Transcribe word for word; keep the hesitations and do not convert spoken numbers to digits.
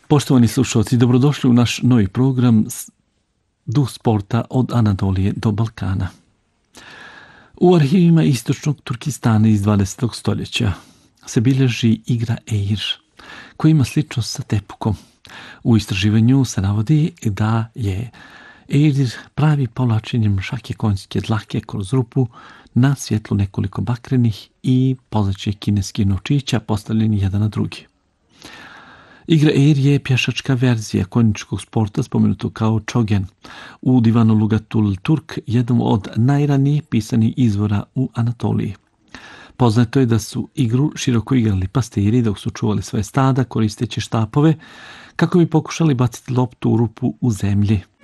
Poštovani slušalci, dobrodošli u naš novi program Duh sporta od Anadolije do Balkana. U arhivima istočnog Turkistana iz dvadesetog stoljeća se bilježi igra Eir, koja ima sličnost sa tepukom. U istraživanju se navodi da je Eir pravi povlačenjem šake konjske dlake kroz rupu na svjetlu nekoliko bakrenih i pozlačnih kineskih novčića postavljeni jedan na drugi. Igra Eir je pješačka verzija konjičkog sporta spomenutog kao Çogen u Divanu Lugatul Turk, jednom od najranijih pisanih izvora u Anatoliji. Poznato je da su igru široko igrali pastiri dok su čuvali svoje stada koristeći štapove kako bi pokušali baciti loptu u rupu u zemlji.